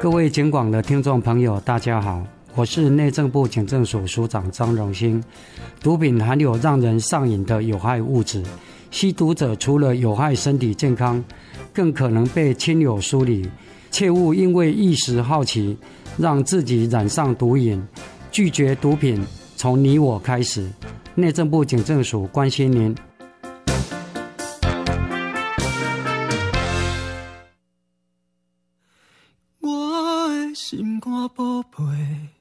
各位警广的听众朋友大家好，我是内政部警政署署长张荣兴。毒品含有让人上瘾的有害物质，吸毒者除了有害身体健康，更可能被亲友疏离，切勿因为一时好奇让自己染上毒瘾。拒绝毒品从你我开始，内政部警政署关心您。 我的心肝宝贝，